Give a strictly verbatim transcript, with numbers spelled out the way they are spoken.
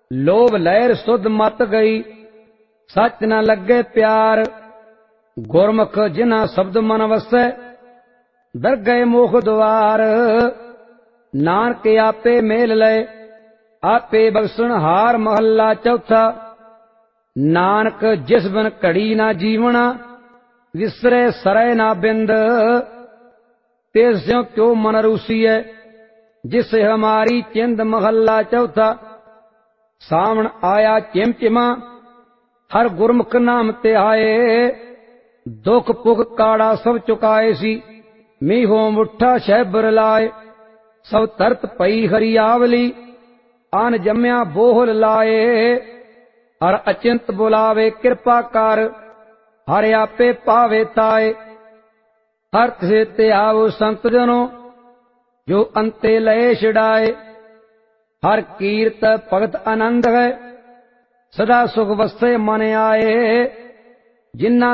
लोभ लहर सुध मत गई, सच न लगे प्यार। गुरमुख जिन्हा शब्द मन वसै, दर गए मोख द्वार। नानक आपे मेल लय, आपे बख्शण हार। महला चौथा। नानक जिस बिन घड़ी ना जीवना, विसरे सरै ना बिंद। तिस स्यों क्यों मन रूसीए, जिसे हमारी चिंद। महला चौथा। सावण आया चिमचिमा, हर गुरमुख नाम ते आए। दुख पुख काड़ा सब चुकाए सी, मीहो मुठा शैबर लाए। सब तरत पई हरियावली, आन जम्या बोहल लाए। हर अचिंत बुलावे कृपा कर, हर आपे पावे ताए। हर तिसे ते आवो संत जनो, जो अंते लय छिड़ाए। हर कीरत भगत आनंद है, सदा सुख वसे मन आए। जिन्ना